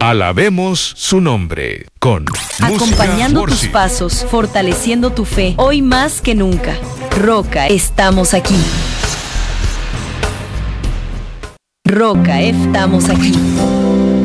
Alabemos su nombre con Acompañando tus música pasos, fortaleciendo tu fe, hoy más que nunca. Roca, estamos aquí. Roca, estamos aquí.